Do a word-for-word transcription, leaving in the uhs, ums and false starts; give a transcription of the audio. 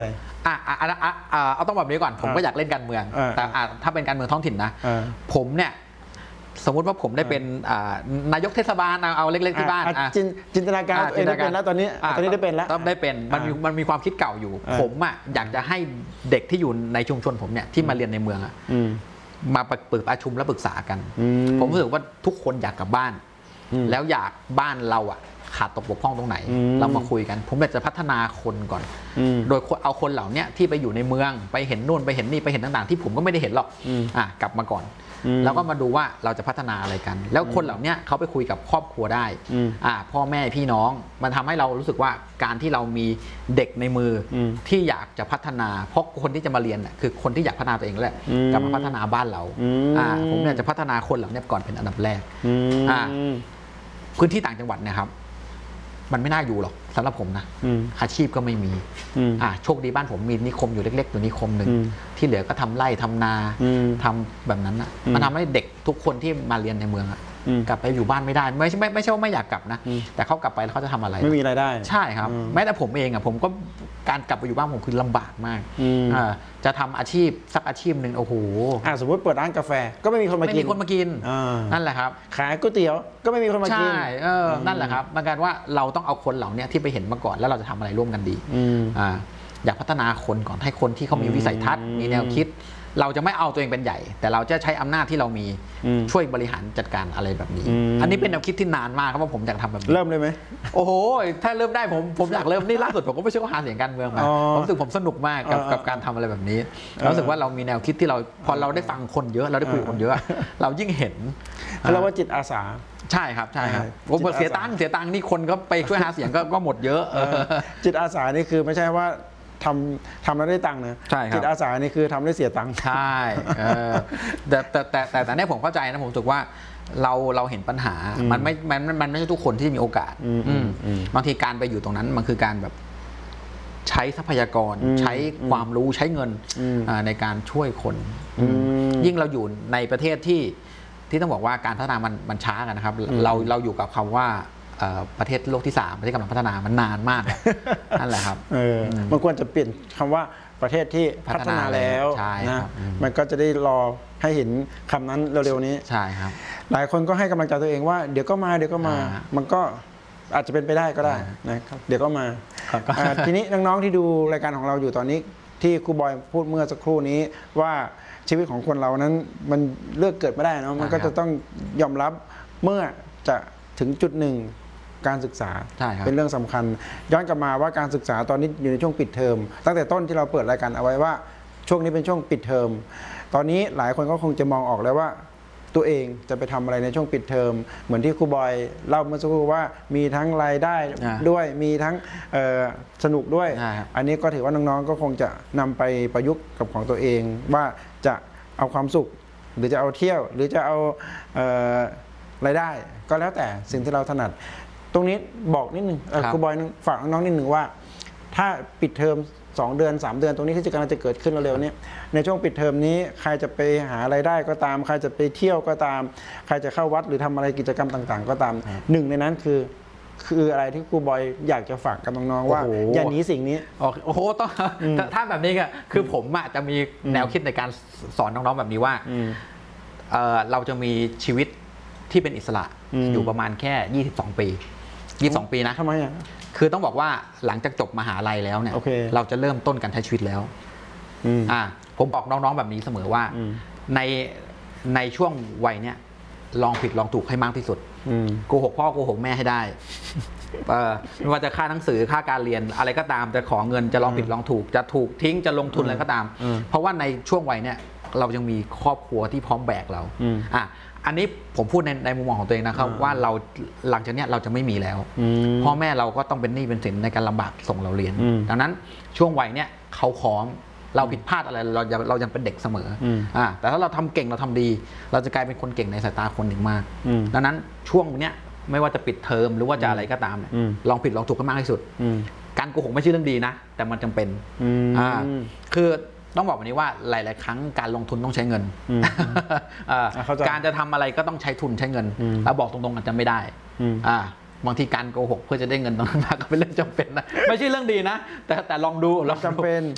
อ่ะอ่ะอ่ะอ่ะอ่ะเอาต้องแบบนี้ก่อนผมก็อยากเล่นการเมืองแต่อ่ะถ้าเป็นการเมืองท้องถิ่นนะผมเนี่ยสมมุติว่าผมได้เป็นนายกเทศบาลเอาเล็กๆที่บ้านจินตนาการเองได้เป็นแล้วตอนนี้ตอนนี้ได้เป็นแล้วต้องได้เป็นมันมีมันมีความคิดเก่าอยู่ผมอ่ะอยากจะให้เด็กที่อยู่ในชุมชนผมเนี่ยที่มาเรียนในเมืองอ่ะมาเปิดประชุมและปรึกษากันผมรู้สึกว่าทุกคนอยากกลับบ้านแล้วอยากบ้านเราอ่ะขาดตกบกพร่องตรงไหนเรามาคุยกันผมอยากจะพัฒนาคนก่อนโดยเอาคนเหล่านี้ที่ไปอยู่ในเมืองไปเห็นนู่นไปเห็นนี่ไปเห็นต่างๆที่ผมก็ไม่ได้เห็นหรอกอ่ะกลับมาก่อนแล้วก็มาดูว่าเราจะพัฒนาอะไรกันแล้วคนเหล่านี้เขาไปคุยกับครอบครัวได้อ่าพ่อแม่พี่น้องมันทำให้เรารู้สึกว่าการที่เรามีเด็กในมือที่อยากจะพัฒนาเพราะคนที่จะมาเรียนน่ะคือคนที่อยากพัฒนาตัวเองแหละกลับมาพัฒนาบ้านเราอ่าผมอยากจะพัฒนาคนเหล่านี้ก่อนเป็นอันดับแรกอ่าพื้นที่ต่างจังหวัดเนี่ยครับมันไม่น่าอยู่หรอกสำหรับผมนะอาชีพก็ไม่มีอ่าโชคดีบ้านผมมีนิคมอยู่เล็กๆอยู่นิคมหนึ่งที่เหลือก็ทำไร่ทำนาทำแบบนั้นนะมันทำให้เด็กทุกคนที่มาเรียนในเมืองอะกลับไปอยู่บ้านไม่ได้ไม่ใช่ไม่ไม่ใช่ว่าไม่อยากกลับนะแต่เขากลับไปแล้วเขาจะทำอะไรไม่มีรายได้ใช่ครับแม้แต่ผมเองอะผมก็การกลับไปอยู่บ้านผมคือลำบากมากจะทำอาชีพสักอาชีพหนึ่งโอ้โหสมมติเปิดร้านกาแฟก็ไม่มีคนมากินไม่มีคนมากินนั่นแหละครับขายก๋วยเตี๋ยวก็ไม่มีคนมากินใช่เออนั่นแหละครับมันการว่าเราต้องเอาคนเหล่านี้ที่ไปเห็นมาก่อนแล้วเราจะทำอะไรร่วมกันดีอ่าอยากพัฒนาคนก่อนให้คนที่เขามีวิสัยทัศน์มีแนวคิดเราจะไม่เอาตัวเองเป็นใหญ่แต่เราจะใช้อำนาจที่เรามีช่วยบริหารจัดการอะไรแบบนี้อันนี้เป็นแนวคิดที่นานมากครับว่าผมอยากทำแบบนี้เริ่มเลยไหมโอ้โหถ้าเริ่มได้ผมผมอยากเริ่มนี่ล่าสุดผมก็ไม่ใช่ว่าหาเสียงการเมืองมาผมรู้สึกผมสนุกมากกับกับการทำอะไรแบบนี้รู้สึกว่าเรามีแนวคิดที่เราพอเราได้ฟังคนเยอะเราได้คุยกับคนเยอะเรายิ่งเห็นเขาเรียกว่าจิตอาสาใช่ครับใช่ครับผมเสียตังค์เสียตังค์นี่คนก็ไปช่วยหาเสียงก็หมดเยอะจิตอาสานี่คือไม่ใช่ว่าทำทำแล้วได้ตังค์นะจิตอาสานี่คือทำได้เสียตังค์ใช่แต่แต่แต่แต่แต่เนี่ยผมเข้าใจนะผมรู้สึกว่าเราเราเห็นปัญหามันไม่มันมันไม่ใช่ทุกคนที่มีโอกาสบางทีการไปอยู่ตรงนั้นมันคือการแบบใช้ทรัพยากรใช้ความรู้ใช้เงินในการช่วยคนยิ่งเราอยู่ในประเทศที่ที่ต้องบอกว่าการพัฒนามันมันช้ากันนะครับเราเราอยู่กับคำว่าประเทศโลกที่สามประเทศกำลังพัฒนามันนานมากนั่นแหละครับมันควรจะเปลี่ยนคำว่าประเทศที่พัฒนาแล้วนะมันก็จะได้รอให้เห็นคำนั้นเร็วๆนี้ใช่ครับหลายคนก็ให้กำลังใจตัวเองว่าเดี๋ยวก็มาเดี๋ยวก็มามันก็อาจจะเป็นไปได้ก็ได้นะครับเดี๋ยวก็มาทีนี้น้องๆที่ดูรายการของเราอยู่ตอนนี้ที่ครูบอยพูดเมื่อสักครู่นี้ว่าชีวิตของคนเรานั้นมันเลือกเกิดไม่ได้นะมันก็จะต้องยอมรับเมื่อจะถึงจุดหนึ่งการศึกษาเป็นเรื่องสำคัญย้อนกลับมาว่าการศึกษาตอนนี้อยู่ในช่วงปิดเทอมตั้งแต่ต้นที่เราเปิดรายการเอาไว้ว่าช่วงนี้เป็นช่วงปิดเทอมตอนนี้หลายคนก็คงจะมองออกแล้วว่าตัวเองจะไปทำอะไรในช่วงปิดเทอมเหมือนที่ครูบอยเล่าเมื่อสักครู่ว่ามีทั้งรายได้ด้วยมีทั้งสนุกด้วยอันนี้ก็ถือว่าน้องๆก็คงจะนำไปประยุกต์กับของตัวเองว่าจะเอาความสุขหรือจะเอาเที่ยวหรือจะเอารายได้ก็แล้วแต่สิ่งที่เราถนัดตรงนี้บอกนิดนึงครูบอยฝากน้องๆนิดนึงว่าถ้าปิดเทอมสองเดือนสามเดือนตรงนี้ที่จะกำลังจะเกิดขึ้นเร็วๆนี้ในช่วงปิดเทอมนี้ใครจะไปหารายได้ก็ตามใครจะไปเที่ยวก็ตามใครจะเข้าวัดหรือทำอะไรกิจกรรมต่างๆก็ตามหนึ่งในนั้นคือคืออะไรที่ครูบอยอยากจะฝากกับน้องๆว่าอย่าหนีสิ่งนี้โอ้โหต้องถ้าแบบนี้ก็คือผมอาจจะมีแนวคิดในการสอนน้องๆแบบนี้ว่าเราจะมีชีวิตที่เป็นอิสระอยู่ประมาณแค่ยี่สิบสองปียี่สิบสองปีนะทำไมอ่ะคือต้องบอกว่าหลังจากจบมหาลัยแล้วเนี่ย okay. เราจะเริ่มต้นการใช้ชีวิตแล้วอ่าผมบอกน้องๆแบบนี้เสมอว่าในในช่วงวัยเนี้ยลองผิดลองถูกให้มากที่สุดโกหกพ่อโกหกแม่ให้ได้ไม่ว่าจะค่าหนังสือค่าการเรียนอะไรก็ตามจะขอเงินจะลองผิดลองถูกจะถูกทิ้งจะลงทุนอะไรก็ตามเพราะว่าในช่วงวัยเนี้ยเรายังมีครอบครัวที่พร้อมแบกเราอ่ะอันนี้ผมพูดในในมุมมองของตัวเองนะครับว่าเราหลังจากนี้เราจะไม่มีแล้วพ่อแม่เราก็ต้องเป็นหนี้เป็นสินในการลำบากส่งเราเรียนดังนั้นช่วงวัยเนี้ยเขาพร้อมเราผิดพลาดอะไรเราเรายังเป็นเด็กเสมออ่าแต่ถ้าเราทำเก่งเราทำดีเราจะกลายเป็นคนเก่งในสายตาคนหนึ่งมากดังนั้นช่วงเนี้ยไม่ว่าจะปิดเทอมหรือว่าจะอะไรก็ตามเนี่ยลองผิดลองถูกให้มากที่สุดการโกหกไม่ใช่เรื่องดีนะแต่มันจำเป็นอ่าคือต้องบอกแบบนี้ว่าหลายๆครั้งการลงทุนต้องใช้เงินการจะทำอะไรก็ต้องใช้ทุนใช้เงินแล้วบอกตรงๆอาจจะไม่ได้บางทีการโกหกเพื่อจะได้เงินตรงนั้นมาก็เป็นเรื่องจำเป็นนะไม่ใช่เรื่องดีนะแต่แต่ลองดูลองจำเป็น